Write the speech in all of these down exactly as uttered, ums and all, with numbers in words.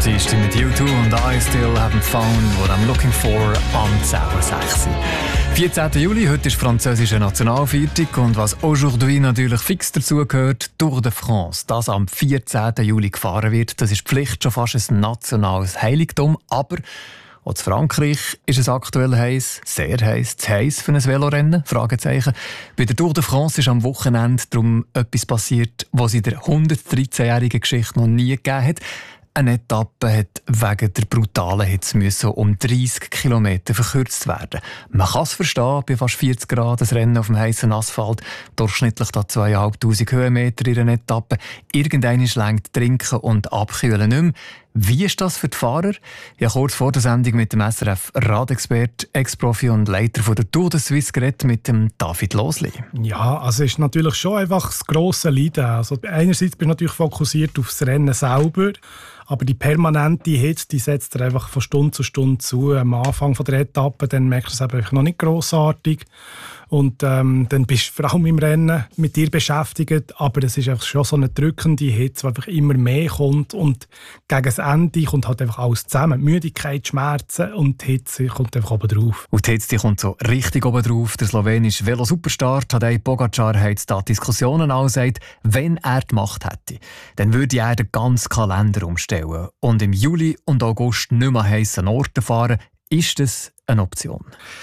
ist mit U zwei und I Still Haven't Found What I'm Looking For am zehn Uhr sechs. vierzehnten Juli, heute ist französische Nationalfeiertag und was aujourd'hui natürlich fix dazugehört, Tour de France, das am vierzehnten Juli gefahren wird, das ist Pflicht, schon fast ein nationales Heiligtum, aber auch in Frankreich ist es aktuell heiß, sehr heiß, zu heiß für ein Velorennen, Fragezeichen. Bei der Tour de France ist am Wochenende darum etwas passiert, was in der hundertdreizehnjährigen Geschichte noch nie gegeben hat. Eine Etappe hat wegen der brutalen Hitze müssen um dreißig Kilometer verkürzt werden. Man kann es verstehen, bei fast vierzig Grad das Rennen auf dem heißen Asphalt, durchschnittlich da zweitausendfünfhundert Höhenmeter in einer Etappe. Irgendwann reicht Trinken und Abkühlen nicht mehr. Wie ist das für die Fahrer? Ich habe kurz vor der Sendung mit dem S R F-Radexpert, Ex-Profi und Leiter von der Tour de Suisse geredet, mit dem David Losli. Ja, also es ist natürlich schon einfach das grosse Leiden. Also einerseits bin ich natürlich fokussiert auf das Rennen selber, aber die permanente Hitze, die setzt er einfach von Stunde zu Stunde zu. Am Anfang von der Etappe, dann merkst du es einfach noch nicht grossartig. Und ähm, dann bist du vor allem im Rennen mit dir beschäftigt, aber es ist einfach schon so eine drückende Hitze, die einfach immer mehr kommt und gegen das Ende kommt halt einfach alles zusammen. Müdigkeit, Schmerzen und die Hitze kommt einfach oben drauf. Und die Hitze die kommt so richtig oben drauf. Der slowenische Velo-Superstar Tadej Pogacar hat da Diskussionen angesagt, wenn er die Macht hätte, dann würde er den ganzen Kalender umstellen und im Juli und August nicht mehr heissen Orten fahren. Ist das eine Option?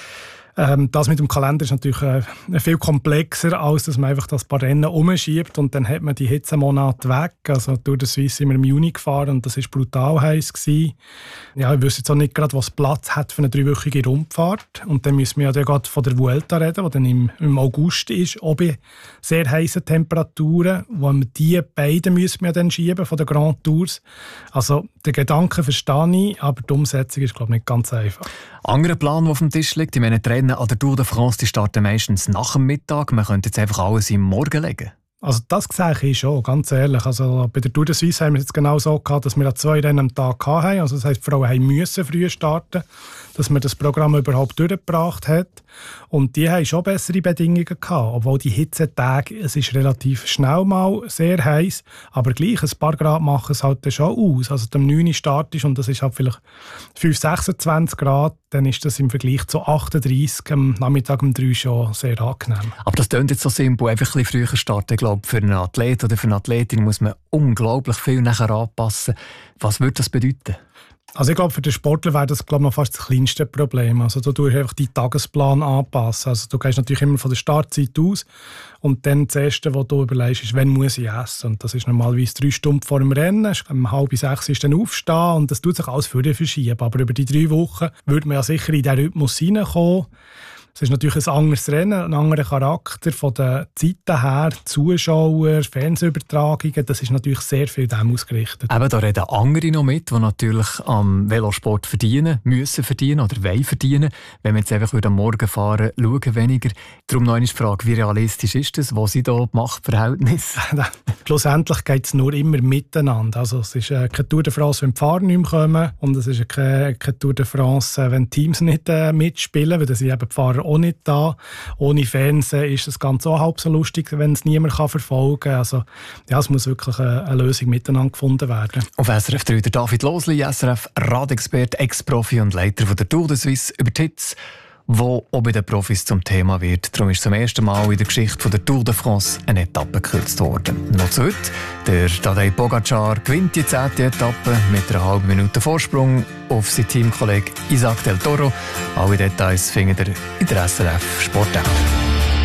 Ähm, das mit dem Kalender ist natürlich äh, viel komplexer, als dass man einfach das paar Rennen umschiebt und dann hat man die Hitzemonate weg. Also durch die Suisse sind wir im Juni gefahren und das war brutal heiß gewesen. Ja, ich wüsste jetzt auch nicht gerade, was Platz hat für eine dreiwöchige Rundfahrt. Und dann müssen wir ja gerade von der Vuelta reden, die dann im, im August ist, auch bei sehr heißen Temperaturen, wo wir die beiden müssen wir dann schieben von den Grand Tours. Also den Gedanken verstehe ich, aber die Umsetzung ist, glaube ich, nicht ganz einfach. Anderer Plan, der auf dem Tisch liegt, ich meine, die Rennen an der Tour de France die starten meistens nach dem Mittag. Man könnte jetzt einfach alles im Morgen legen. Also das sehe ich schon, ganz ehrlich. Also bei der Tour de Suisse haben wir es jetzt genau so gehabt, dass wir zwei Rennen am Tag hatten. Also das heisst, die Frauen müssen früh starten, dass man das Programm überhaupt durchgebracht hat. Und die haben schon bessere Bedingungen gehabt, obwohl die Hitzetage, es ist relativ schnell mal sehr heiß, aber gleich ein paar Grad machen es halt schon aus. Also am neun Uhr startest und das ist halt vielleicht fünf, sechsundzwanzig Grad, dann ist das im Vergleich zu achtunddreißig am Nachmittag um drei schon sehr angenehm. Aber das klingt jetzt so simpel, einfach ein bisschen früher starten. Ich glaube, für einen Athlet oder für eine Athletin muss man unglaublich viel nachher anpassen. Was würde das bedeuten? Also ich glaube, für den Sportler wäre das, glaube ich, noch fast das kleinste Problem. Also du tust einfach deinen Tagesplan anpassen. Also du gehst natürlich immer von der Startzeit aus und dann das Erste, was du überlegst, ist, wann muss ich essen. Und das ist normalerweise drei Stunden vor dem Rennen. Um halb sechs ist dann aufstehen und das tut sich alles für dich verschieben. Aber über die drei Wochen würde man ja sicher in diesen Rhythmus hineinkommen. Es ist natürlich ein anderes Rennen, ein anderer Charakter von den Zeiten her, Zuschauer, Fernsehübertragungen, das ist natürlich sehr viel dem ausgerichtet. Eben, da reden andere noch mit, die natürlich am Velosport verdienen, müssen verdienen oder wollen verdienen. Wenn wir jetzt einfach am Morgen fahren, schauen weniger. Darum noch eine Frage, wie realistisch ist das? Wo sind da die Machtverhältnisse? Schlussendlich geht es nur immer miteinander. Also es ist äh, keine Tour de France, wenn die Fahrer nicht mehr kommen und es ist keine, keine Tour de France, äh, wenn die Teams nicht äh, mitspielen, weil das sind eben die Fahrer auch nicht da. Ohne Fernsehen ist das Ganze auch halb so lustig, wenn es niemand kann verfolgen kann. Also, ja, es muss wirklich eine, eine Lösung miteinander gefunden werden. Auf S R F drei der David Losli, S R F-Radexpert, Ex-Profi und Leiter von der Tour de Suisse über die Hitze, wo auch bei den Profis zum Thema wird. Darum ist zum ersten Mal in der Geschichte von der Tour de France eine Etappe gekürzt worden. Noch zu heute. Der Tadej Pogacar gewinnt die zehnte Etappe mit einer halben Minute Vorsprung auf seinen Teamkollegen Isaac del Toro. Alle Details findet ihr in der S R F Sport App.